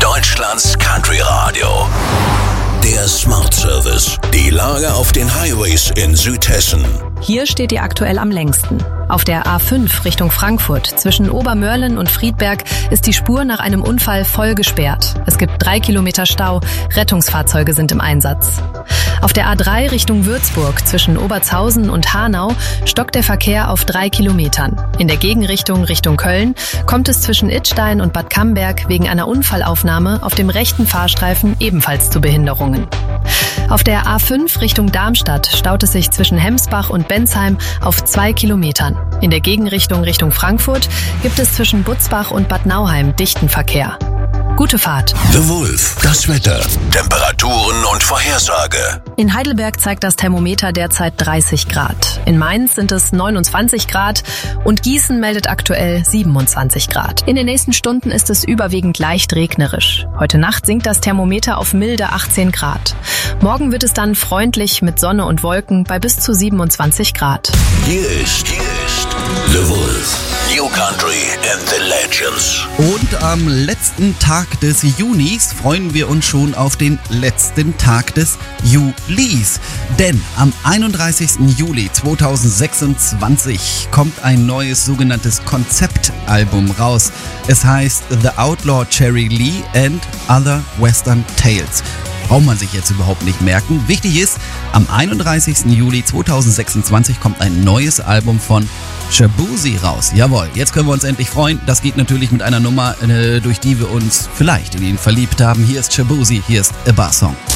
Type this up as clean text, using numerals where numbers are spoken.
Deutschlands Country Radio. Der Smart Service. Die Lage auf den Highways in Südhessen. Hier steht ihr aktuell am längsten. Auf der A5 Richtung Frankfurt zwischen Obermörlen und Friedberg ist die Spur nach einem Unfall voll gesperrt. Es gibt 3 Kilometer Stau, Rettungsfahrzeuge sind im Einsatz. Auf der A3 Richtung Würzburg zwischen Obertshausen und Hanau stockt der Verkehr auf 3 Kilometern. In der Gegenrichtung Richtung Köln kommt es zwischen Idstein und Bad Camberg wegen einer Unfallaufnahme auf dem rechten Fahrstreifen ebenfalls zu Behinderungen. Auf der A5 Richtung Darmstadt staut es sich zwischen Hemsbach und Bensheim auf 2 Kilometern. In der Gegenrichtung Richtung Frankfurt gibt es zwischen Butzbach und Bad Nauheim dichten Verkehr. Gute Fahrt. The Wolf. Das Wetter. Temperaturen und Vorhersage. In Heidelberg zeigt das Thermometer derzeit 30 Grad. In Mainz sind es 29 Grad und Gießen meldet aktuell 27 Grad. In den nächsten Stunden ist es überwiegend leicht regnerisch. Heute Nacht sinkt das Thermometer auf milde 18 Grad. Morgen wird es dann freundlich mit Sonne und Wolken bei bis zu 27 Grad. Hier ist The Wolf. New Country and the Legends. Und am letzten Tag des Junis freuen wir uns schon auf den letzten Tag des Julis. Denn am 31. Juli 2026 kommt ein neues sogenanntes Konzeptalbum raus. Es heißt The Outlaw Cherry Lee and Other Western Tales. Braucht man sich jetzt überhaupt nicht merken. Wichtig ist, am 31. Juli 2026 kommt ein neues Album von Shaboozey raus. Jawohl, jetzt können wir uns endlich freuen. Das geht natürlich mit einer Nummer, durch die wir uns vielleicht in ihn verliebt haben. Hier ist Shaboozey, hier ist A Bar Song.